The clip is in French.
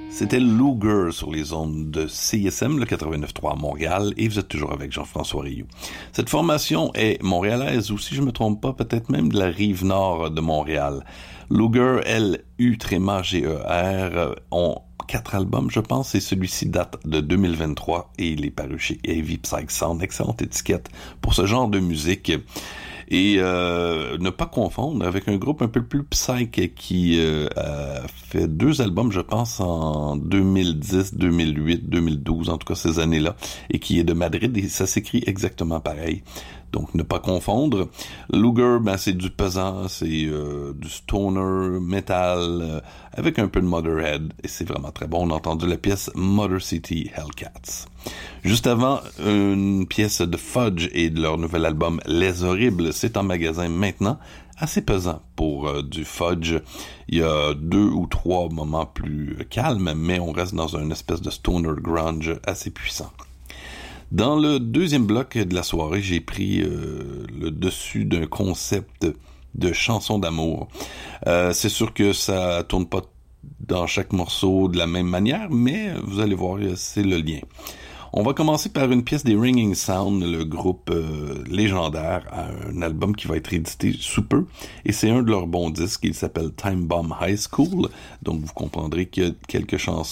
C'était Luger sur les ondes de CISM, le 89.3 à Montréal, et vous êtes toujours avec Jean-François Rioux. Cette formation est montréalaise ou, si je ne me trompe pas, peut-être même de la rive nord de Montréal. Luger, L-U-G-E-R, ont 4 albums, je pense, et celui-ci date de 2023 et il est paru chez Heavy Psych Sound. Excellente étiquette pour ce genre de musique. Et ne pas confondre avec un groupe un peu plus psych qui a fait 2 albums, je pense, en 2010, 2008, 2012, en tout cas ces années-là, et qui est de Madrid, et ça s'écrit exactement pareil. Donc, ne pas confondre. Luger, c'est du pesant, c'est du stoner, metal, avec un peu de Motörhead, et c'est vraiment très bon. On a entendu la pièce Motor City Hellcats. Juste avant, une pièce de Fudge et de leur nouvel album Les Horribles, c'est en magasin maintenant, assez pesant pour du Fudge. Il y a 2 ou 3 moments plus calmes, mais on reste dans une espèce de stoner grunge assez puissant. Dans le deuxième bloc de la soirée, j'ai pris le dessus d'un concept de chanson d'amour. C'est sûr que ça tourne pas dans chaque morceau de la même manière, mais vous allez voir, c'est le lien. On va commencer par une pièce des Ringing Sound, le groupe légendaire, un album qui va être édité sous peu, et c'est un de leurs bons disques, il s'appelle Time Bomb High School, donc vous comprendrez qu'il y a quelques chansons